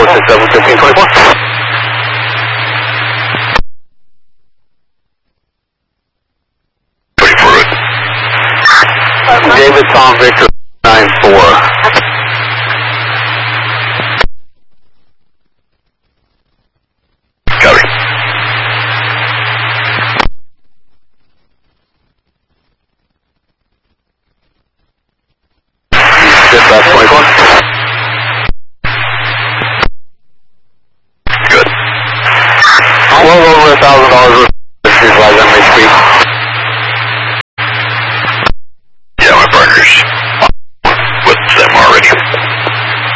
467 1524. David Tom Victor 94. Copy. Dispatch 24. Good. Well over $1,000 worth